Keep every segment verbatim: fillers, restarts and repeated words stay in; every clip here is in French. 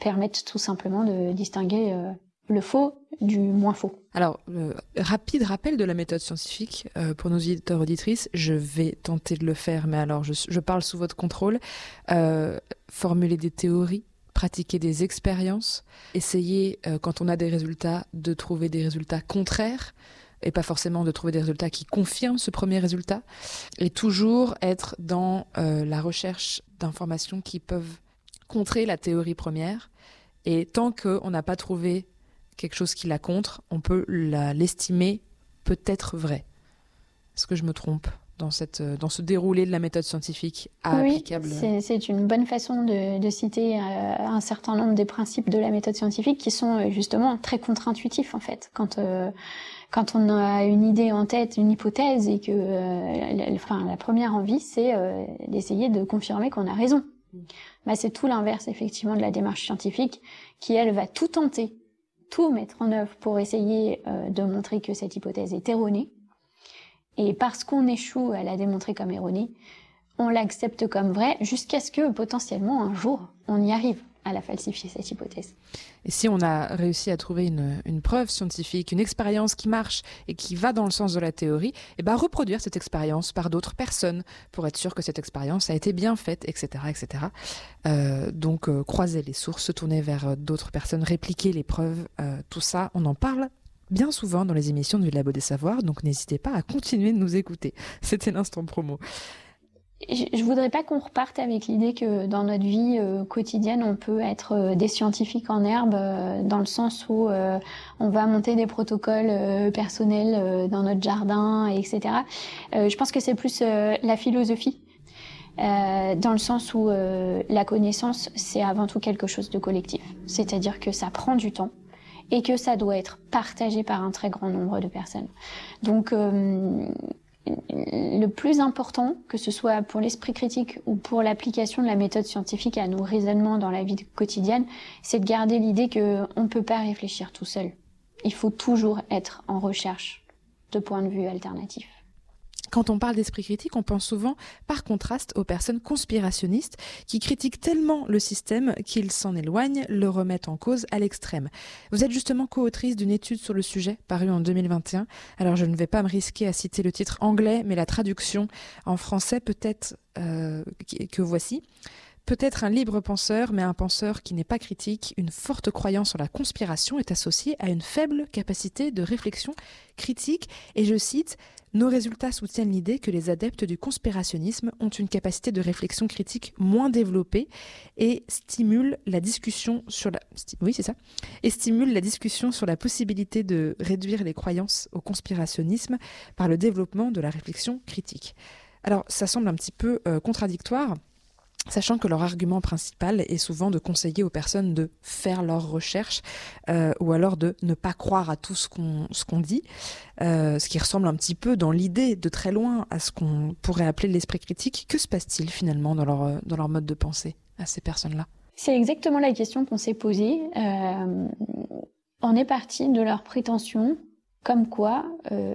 permettent tout simplement de distinguer euh, le faux du moins faux. Alors, euh, rapide rappel de la méthode scientifique euh, pour nos auditeurs auditrices. Je vais tenter de le faire, mais alors je, je parle sous votre contrôle. Euh, formuler des théories, pratiquer des expériences, essayer, euh, quand on a des résultats, de trouver des résultats contraires, et pas forcément de trouver des résultats qui confirment ce premier résultat, et toujours être dans euh, la recherche d'informations qui peuvent contrer la théorie première. Et tant qu'on n'a pas trouvé quelque chose qui la contre, on peut la, l'estimer peut-être vrai. Est-ce que je me trompe dans, cette, dans ce déroulé de la méthode scientifique applicable? Oui, c'est, c'est une bonne façon de, de citer euh, un certain nombre des principes de la méthode scientifique qui sont euh, justement très contre-intuitifs en fait. Quand, euh, quand on a une idée en tête, une hypothèse, et que euh, la, enfin, la première envie, c'est euh, d'essayer de confirmer qu'on a raison. Bah, c'est tout l'inverse effectivement de la démarche scientifique qui, elle, va tout tenter, tout mettre en œuvre pour essayer euh, de montrer que cette hypothèse est erronée. Et parce qu'on échoue à la démontrer comme erronée, on l'accepte comme vraie jusqu'à ce que potentiellement un jour on y arrive à la falsifier, cette hypothèse. Et si on a réussi à trouver une, une preuve scientifique, une expérience qui marche et qui va dans le sens de la théorie, et ben reproduire cette expérience par d'autres personnes pour être sûr que cette expérience a été bien faite, et cetera, et cetera. Euh, donc euh, croiser les sources, se tourner vers d'autres personnes, répliquer les preuves, euh, tout ça, on en parle bien souvent dans les émissions du Labo des Savoirs, donc n'hésitez pas à continuer de nous écouter. C'était l'instant promo. Je voudrais pas qu'on reparte avec l'idée que dans notre vie euh, quotidienne, on peut être euh, des scientifiques en herbe, euh, dans le sens où euh, on va monter des protocoles euh, personnels euh, dans notre jardin, et cetera. Euh, je pense que c'est plus euh, la philosophie, euh, dans le sens où euh, la connaissance, c'est avant tout quelque chose de collectif. C'est-à-dire que ça prend du temps et que ça doit être partagé par un très grand nombre de personnes. Donc... Euh, le plus important, que ce soit pour l'esprit critique ou pour l'application de la méthode scientifique à nos raisonnements dans la vie quotidienne, c'est de garder l'idée qu'on ne peut pas réfléchir tout seul. Il faut toujours être en recherche de points de vue alternatifs. Quand on parle d'esprit critique, on pense souvent, par contraste, aux personnes conspirationnistes qui critiquent tellement le système qu'ils s'en éloignent, le remettent en cause à l'extrême. Vous êtes justement co-autrice d'une étude sur le sujet, parue en deux mille vingt et un. Alors je ne vais pas me risquer à citer le titre anglais, mais la traduction en français peut-être euh, que voici. Peut-être un libre penseur, mais un penseur qui n'est pas critique, une forte croyance en la conspiration est associée à une faible capacité de réflexion critique. Et je cite, « Nos résultats soutiennent l'idée que les adeptes du conspirationnisme ont une capacité de réflexion critique moins développée et stimulent la discussion sur la... » Oui, c'est ça. Et stimulent la discussion sur la possibilité de réduire les croyances au conspirationnisme par le développement de la réflexion critique. Alors, ça semble un petit peu euh, contradictoire, sachant que leur argument principal est souvent de conseiller aux personnes de faire leurs recherches euh, ou alors de ne pas croire à tout ce qu'on, ce qu'on dit, euh, ce qui ressemble un petit peu dans l'idée de très loin à ce qu'on pourrait appeler l'esprit critique. Que se passe-t-il finalement dans leur, dans leur mode de pensée à ces personnes-là ? C'est exactement la question qu'on s'est posée. Euh, on est parti de leurs prétentions, comme quoi euh,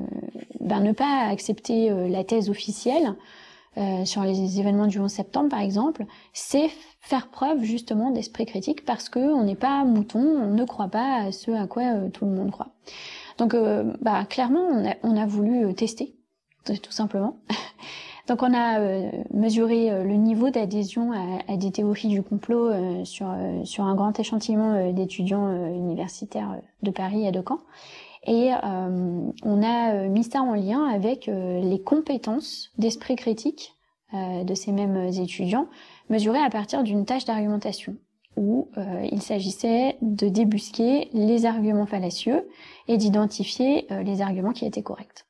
ben, ne pas accepter euh, la thèse officielle Euh, sur les événements du onze septembre par exemple, c'est faire preuve justement d'esprit critique parce que on n'est pas mouton, on ne croit pas à ce à quoi euh, tout le monde croit. Donc euh, bah clairement on a, on a voulu euh, tester, tout simplement. Donc on a euh, mesuré euh, le niveau d'adhésion à, à des théories du complot euh, sur euh, sur un grand échantillon euh, d'étudiants euh, universitaires de Paris et de Caen. Et euh, on a mis ça en lien avec euh, les compétences d'esprit critique euh, de ces mêmes étudiants, mesurées à partir d'une tâche d'argumentation, où euh, il s'agissait de débusquer les arguments fallacieux et d'identifier euh, les arguments qui étaient corrects.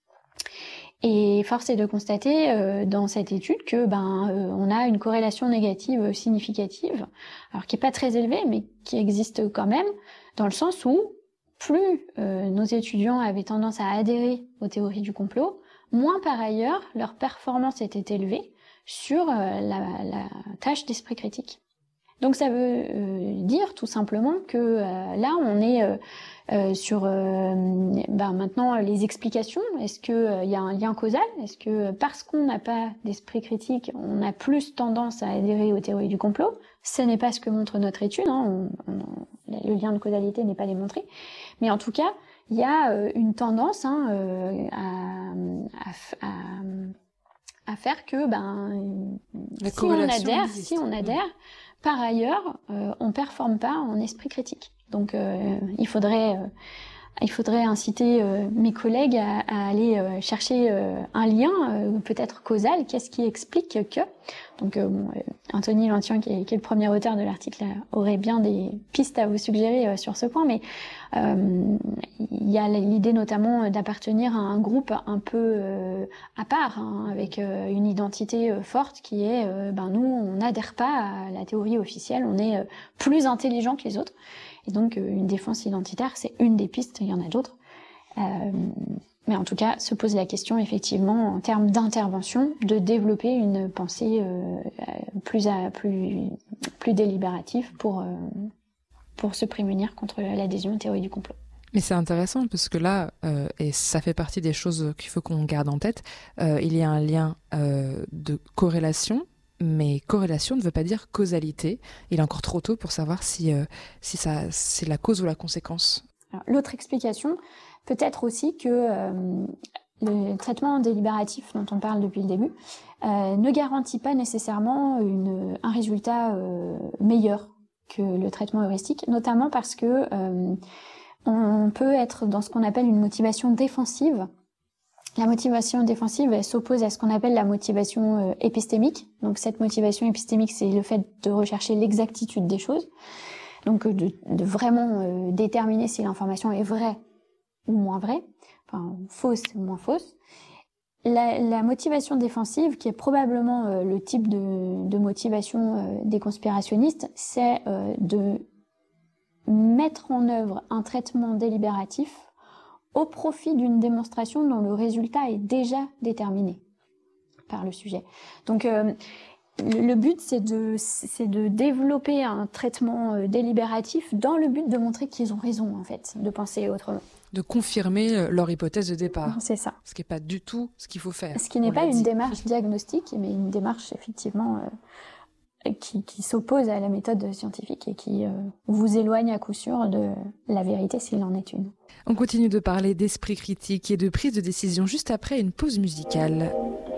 Et force est de constater euh, dans cette étude que ben euh, on a une corrélation négative significative, alors qui est pas très élevée, mais qui existe quand même, dans le sens où plus euh, nos étudiants avaient tendance à adhérer aux théories du complot, moins par ailleurs leur performance était élevée sur euh, la, la tâche d'esprit critique. Donc ça veut euh, dire tout simplement que euh, là on est euh, euh, sur euh, ben, maintenant les explications. Est-ce que euh, y a un lien causal? Est-ce que parce qu'on n'a pas d'esprit critique, on a plus tendance à adhérer aux théories du complot? Ce n'est pas ce que montre notre étude, hein. on, on, le lien de causalité n'est pas démontré, mais en tout cas il y a euh, une tendance hein, euh, à, à, à, à faire que ben si on adhère, existe. si on adhère, mmh. par ailleurs, euh, on performe pas en esprit critique. Donc, euh, il faudrait, euh, il faudrait inciter euh, mes collègues à, à aller euh, chercher euh, un lien, euh, peut-être causal. Qu'est-ce qui explique que Donc, euh, bon, euh, Anthony Lantian, qui est, qui est le premier auteur de l'article, aurait bien des pistes à vous suggérer euh, sur ce point. Mais euh, il y a l'idée notamment d'appartenir à un groupe un peu euh, à part, hein, avec euh, une identité euh, forte qui est, euh, ben nous, on n'adhère pas à la théorie officielle, on est euh, plus intelligent que les autres. Et donc, euh, une défense identitaire, c'est une des pistes, il y en a d'autres. Euh, mais en tout cas, se pose la question, effectivement, en termes d'intervention, de développer une pensée euh, plus, à, plus, plus délibérative pour... Euh, pour se prémunir contre l'adhésion aux théories du complot. Mais c'est intéressant parce que là, euh, et ça fait partie des choses qu'il faut qu'on garde en tête, euh, il y a un lien euh, de corrélation, mais corrélation ne veut pas dire causalité. Il est encore trop tôt pour savoir si, euh, si ça, c'est la cause ou la conséquence. Alors, l'autre explication peut être aussi que euh, le traitement délibératif dont on parle depuis le début euh, ne garantit pas nécessairement une, un résultat euh, meilleur que le traitement heuristique, notamment parce que euh, on peut être dans ce qu'on appelle une motivation défensive. La motivation défensive, elle s'oppose à ce qu'on appelle la motivation euh, épistémique. Donc cette motivation épistémique, c'est le fait de rechercher l'exactitude des choses, donc de, de vraiment euh, déterminer si l'information est vraie ou moins vraie, enfin fausse ou moins fausse. La, la motivation défensive, qui est probablement euh, le type de, de motivation euh, des conspirationnistes, c'est euh, de mettre en œuvre un traitement délibératif au profit d'une démonstration dont le résultat est déjà déterminé par le sujet. Donc euh, le, le but, c'est de, c'est de développer un traitement euh, délibératif dans le but de montrer qu'ils ont raison, en fait, de penser autrement. De confirmer leur hypothèse de départ. C'est ça. Ce qui n'est pas du tout ce qu'il faut faire. Ce qui n'est pas une dit. démarche diagnostique, mais une démarche effectivement euh, qui, qui s'oppose à la méthode scientifique et qui euh, vous éloigne à coup sûr de la vérité s'il en est une. On continue de parler d'esprit critique et de prise de décision juste après une pause musicale.